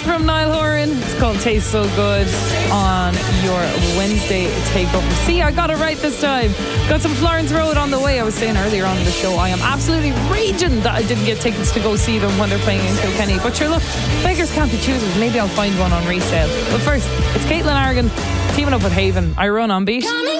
from Niall Horan. It's called Taste So Good on your Wednesday takeover. See, I got it right this time. Got some Florence Road on the way. I was saying earlier on in the show, I am absolutely raging that I didn't get tickets to go see them when they're playing in Kilkenny. But sure, look, beggars can't be choosers. Maybe I'll find one on resale. But first, it's Caitlin Argan teaming up with Haven. I run on beat.